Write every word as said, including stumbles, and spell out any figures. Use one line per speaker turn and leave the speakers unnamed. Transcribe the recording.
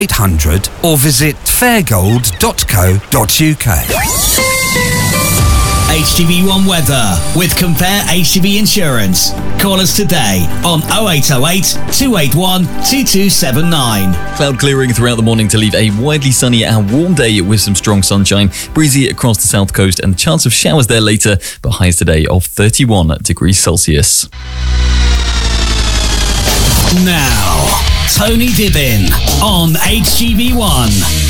eight hundred or visit fairgold dot co dot uk.
H T V one weather with Compare H T V Insurance. Call us today on oh eight oh eight, two eight one, two two seven nine.
Cloud clearing throughout the morning to leave a widely sunny and warm day with some strong sunshine. Breezy across the south coast and the chance of showers there later, but highs today of thirty-one degrees Celsius.
Now, Tony Dibbin on H T V one.